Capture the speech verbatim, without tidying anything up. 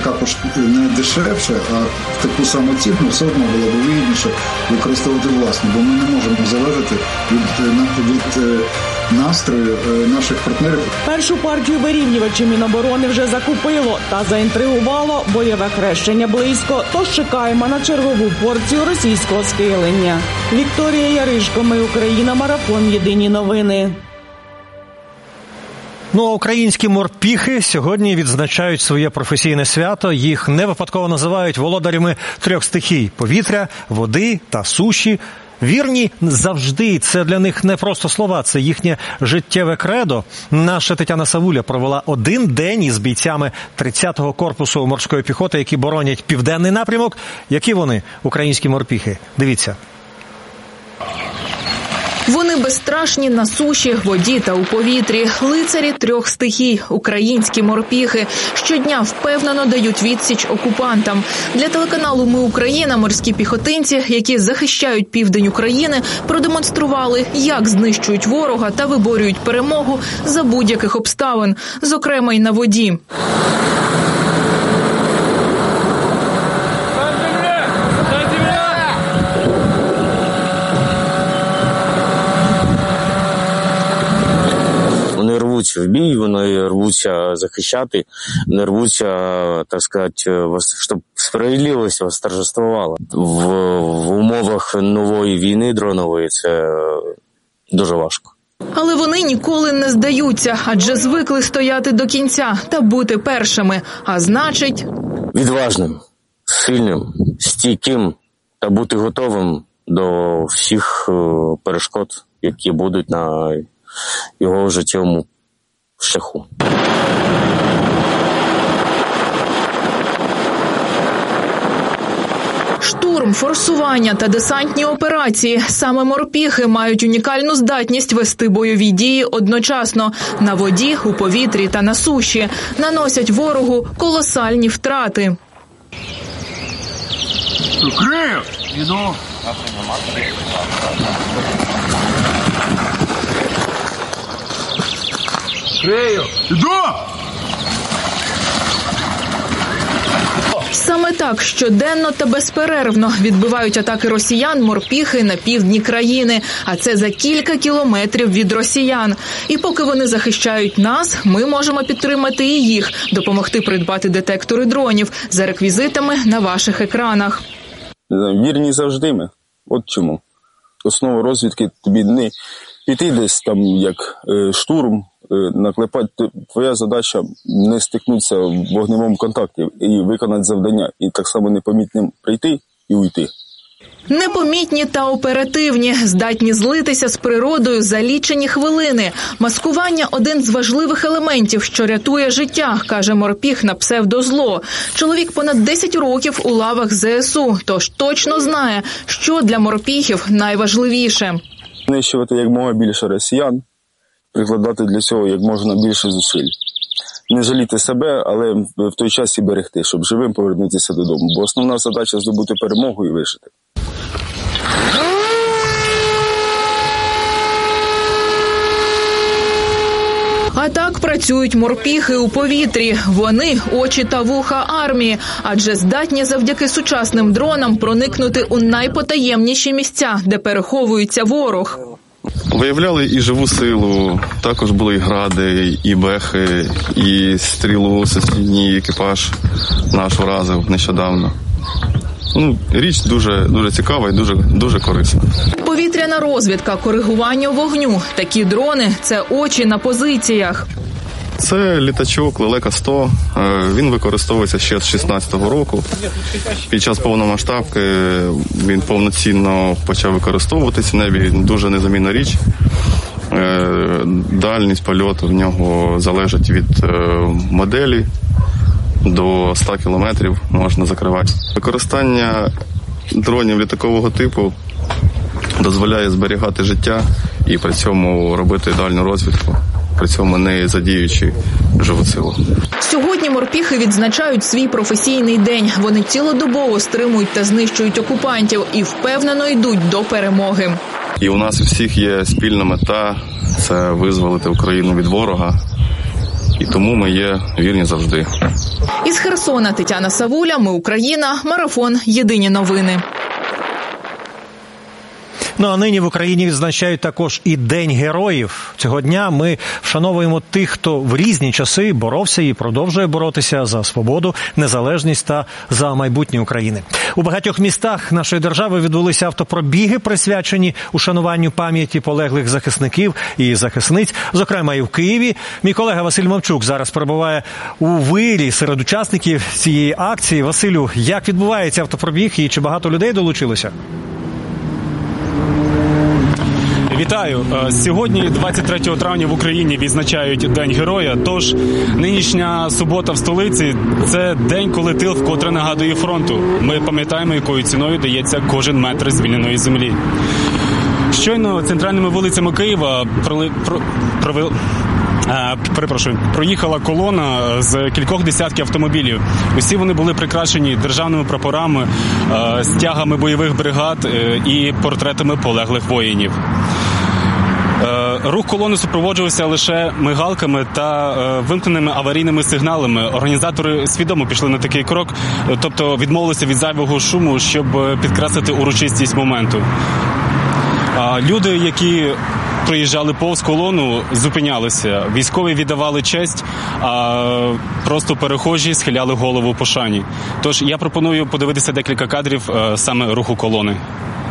яка не дешевше, а таку саму ціну все одно було б вигідніше використовувати власне, бо ми не можемо залежати від, від настрою наших партнерів. Першу партію вирівнювачів Міноборони вже закупило та заінтригувало бойове хрещення близько, тож чекаємо на чергову порцію російського схилення. Вікторія Яришко, Ми Україна, Марафон, Єдині новини. Ну, а українські морпіхи сьогодні відзначають своє професійне свято. Їх не випадково називають володарями трьох стихій – повітря, води та суші. Вірні завжди. Це для них не просто слова, це їхнє життєве кредо. Наша Тетяна Савуля провела один день із бійцями тридцятого корпусу морської піхоти, які боронять південний напрямок. Які вони, українські морпіхи? Дивіться. Вони безстрашні на суші, воді та у повітрі. Лицарі трьох стихій, українські морпіхи. Щодня впевнено дають відсіч окупантам. Для телеканалу «Ми Україна» морські піхотинці, які захищають південь України, продемонстрували, як знищують ворога та виборюють перемогу за будь-яких обставин, зокрема й на воді. Рвуться в бій, вони рвуться захищати, не рвуться, так сказати, щоб справедливість восторжествувала. В, в умовах нової війни дронової це дуже важко. Але вони ніколи не здаються, адже звикли стояти до кінця та бути першими, а значить... відважним, сильним, стійким та бути готовим до всіх перешкод, які будуть на його життєвому шляху. Штурм, форсування та десантні операції. Саме морпіхи мають унікальну здатність вести бойові дії одночасно – на воді, у повітрі та на суші. Наносять ворогу колосальні втрати. Крив! Іду! Крию! Іду! Саме так щоденно та безперервно відбивають атаки росіян морпіхи на півдні країни, а це за кілька кілометрів від росіян. І поки вони захищають нас, ми можемо підтримати і їх, допомогти придбати детектори дронів за реквізитами на ваших екранах. Вірні завжди ми. От чому. Основа розвідки тобі не піти десь там як е, штурм, наклепати. Твоя задача не стикнутися в вогневому контакті і виконати завдання. І так само непомітним прийти і уйти. Непомітні та оперативні, здатні злитися з природою за лічені хвилини. Маскування – один з важливих елементів, що рятує життя, каже морпіх на псевдозло. Чоловік понад десять років у лавах зе ес у, тож точно знає, що для морпіхів найважливіше. Знищувати якомога більше росіян, прикладати для цього як можна більше зусиль. Не жаліти себе, але в той час і берегти, щоб живим повернутися додому. Бо основна задача – здобути перемогу і вижити. А так працюють морпіхи у повітрі. Вони – очі та вуха армії, адже здатні завдяки сучасним дронам проникнути у найпотаємніші місця, де переховується ворог. Виявляли і живу силу, також були і гради, і бехи, і стрілу сусідній екіпаж наш вразив нещодавно. Ну, річ дуже, дуже цікава і дуже, дуже корисна. Повітряна розвідка, коригування вогню. Такі дрони – це очі на позиціях. Це літачок Лелека сто. Він використовується ще з шістнадцятого року. Під час повномасштабки він повноцінно почав використовуватися в небі. Дуже незамінна річ. Дальність польоту в нього залежить від моделі. До ста кілометрів можна закривати. Використання дронів літакового типу дозволяє зберігати життя і при цьому робити дальню розвідку, при цьому не задіючи живу силу. Сьогодні морпіхи відзначають свій професійний день. Вони цілодобово стримують та знищують окупантів і впевнено йдуть до перемоги. І у нас у всіх є спільна мета – це визволити Україну від ворога. і тому ми є вірні завжди. Із Херсона Тетяна Савуля, Ми Україна, Марафон, Єдині новини. Ну а нині в Україні відзначають також і День героїв. Цього дня ми вшановуємо тих, хто в різні часи боровся і продовжує боротися за свободу, незалежність та за майбутнє України. У багатьох містах нашої держави відбулися автопробіги, присвячені ушануванню пам'яті полеглих захисників і захисниць, зокрема і в Києві. Мій колега Василь Мовчук зараз перебуває у вирі серед учасників цієї акції. Василю, як відбувається автопробіг і чи багато людей долучилося? Вітаю! Сьогодні, двадцять третього травня, в Україні відзначають День Героя, тож нинішня субота в столиці – це день, коли тил вкотре нагадує фронту. Ми пам'ятаємо, якою ціною дається кожен метр звільненої землі. Щойно центральними вулицями Києва проли... про... провели... Перепрошую, проїхала колона з кількох десятків автомобілів. Усі вони були прикрашені державними прапорами, стягами бойових бригад і портретами полеглих воїнів. Рух колони супроводжувався лише мигалками та вимкненими аварійними сигналами. Організатори свідомо пішли на такий крок, тобто відмовилися від зайвого шуму, щоб підкреслити урочистість моменту. Люди, які приїжджали повз колону, зупинялися. Військові віддавали честь, а просто перехожі схиляли голову в пошані. Тож я пропоную подивитися декілька кадрів саме руху колони.